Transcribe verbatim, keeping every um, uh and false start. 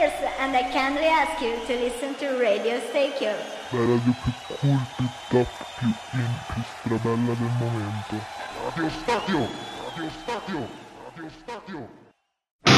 listeners, and I kindly ask you to listen to Radio Staycure. La radio più cool, più top, più in, più strabella del momento. Radio Stadio! Radio Stadio! Radio Stadio!